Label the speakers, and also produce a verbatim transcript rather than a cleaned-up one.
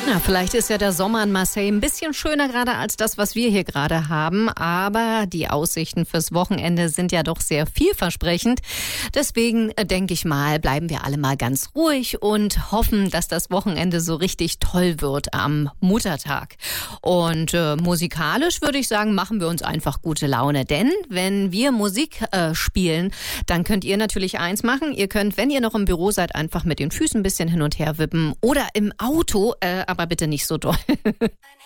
Speaker 1: Ja, vielleicht ist ja der Sommer in Marseille ein bisschen schöner gerade als das, was wir hier gerade haben. Aber die Aussichten fürs Wochenende sind ja doch sehr vielversprechend. Deswegen äh, denke ich mal, bleiben wir alle mal ganz ruhig und hoffen, dass das Wochenende so richtig toll wird am Muttertag. Und äh, musikalisch würde ich sagen, machen wir uns einfach gute Laune. Denn wenn wir Musik äh, spielen, dann könnt ihr natürlich eins machen. Ihr könnt, wenn ihr noch im Büro seid, einfach mit den Füßen ein bisschen hin und her wippen oder im Auto, äh, aber bitte nicht so doll.